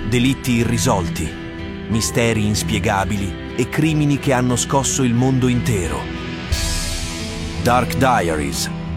Delitti irrisolti, misteri inspiegabili e crimini che hanno scosso il mondo intero. Dark Diaries,